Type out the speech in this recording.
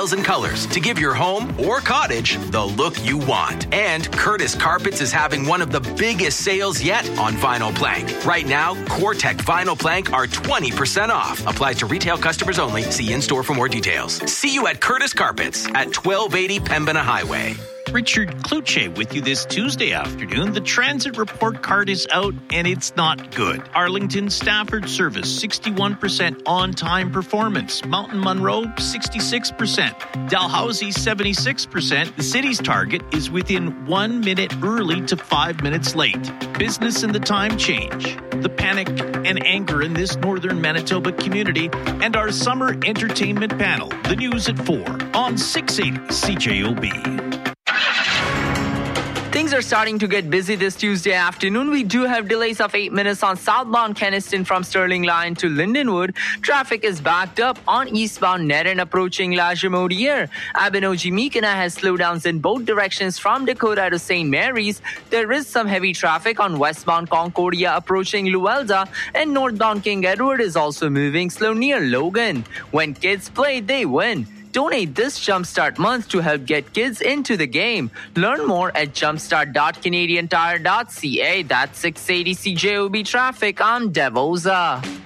and colors to give your home or cottage the look you want. And Curtis Carpets is having one of the biggest sales yet on vinyl plank. Right now, CoreTech vinyl plank are 20% off. Applies to retail customers only. See in-store for more details. See you at Curtis Carpets at 1280 Pembina Highway. Richard Kluche with you this Tuesday afternoon. The transit report card is out and it's not good. Arlington Stafford Service, 61% on-time performance. Mountain Monroe, 66%. Dalhousie, 76%. The city's target is within 1 minute early to 5 minutes late. Business and the time change. The panic and anger in this northern Manitoba community and our summer entertainment panel. The news at 4 on 680 CJOB. Things are starting to get busy this Tuesday afternoon. We do have delays of 8 minutes on southbound Kenniston from Sterling Line to Lindenwood. Traffic is backed up on eastbound Nerin approaching La Jamodiere. Abinogi-Meekina has slowdowns in both directions from Dakota to St. Mary's. There is some heavy traffic on westbound Concordia approaching Luelda, and northbound King Edward is also moving slow near Logan. When kids play, they win. Donate this Jumpstart month to help get kids into the game. Learn more at jumpstart.canadiantire.ca. That's 680 CJOB traffic. I'm Devoza.